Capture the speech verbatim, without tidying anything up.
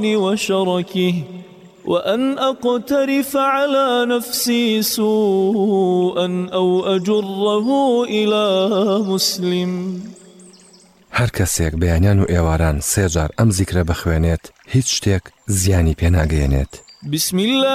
وشركه وأن أقترف على نفسي سوءا أو أجره إلى مسلم. هەر کەسێک بەیانیان و ئێواران سێجار ئەم زیکرە بخوێنێت هیچ شتێک زیانی پێ ناگەیەنێت. بسم الله